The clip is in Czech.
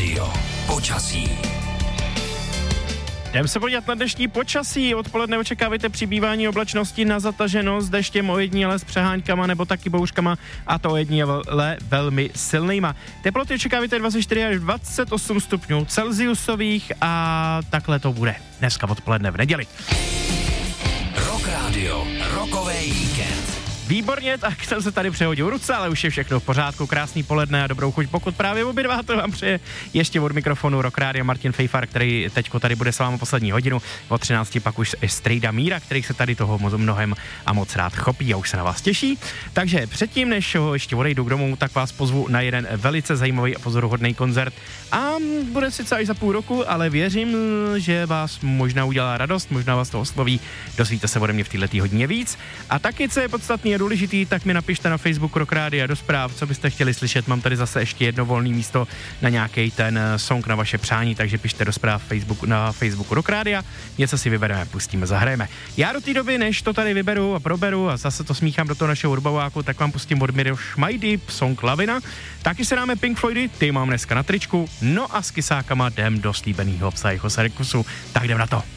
Rádio. Počasí. Jdeme se podívat na dnešní počasí. Odpoledne očekávajte přibývání oblačnosti na zataženost, deštěm ojediněle s přeháňkama nebo taky bouřkama, a to ojediněle velmi silnýma. Teploty očekávajte 24 až 28 stupňů celsiusových a takhle to bude dneska odpoledne v neděli. Rock Radio. Rokový víkend. Výborně, tak jsem se tady přehodil ruce, ale už je všechno v pořádku, krásný poledne a dobrou chuť, pokud právě obědvá, to vám přeje ještě od mikrofonu Rock Radio Martin Fejfar, který teďko tady bude s vámi poslední hodinu, od 13 pak už Strejda Míra, který se tady toho mnohem a moc rád chopí a už se na vás těší. Takže předtím, než ho ještě odejdu k domu, tak vás pozvu na jeden velice zajímavý a pozoruhodný koncert a bude sice až za půl roku, ale věřím, že vás možná udělá radost, možná vás to osloví, dozvíte se ode mě v této hodině víc. A taky, co je podstatný a důležitý, tak mi napište na Facebook Rock Radio do zpráv, co byste chtěli slyšet. Mám tady zase ještě jedno volné místo na nějaký ten song na vaše přání, takže pište do zpráv na Facebooku Rock Radio. Něco si vybereme, pustíme, zahrajeme. Já do té doby, než to tady vyberu a proberu a zase to smíchám do toho našeho hudbováku, tak vám pustím od Miro Šmajdy song Lavina. Taky se dáme Pink Floydy, ty mám dneska na tričku. No a s kysákama jdem do slíbenýho Psycho Circusu. Tak jdem na to.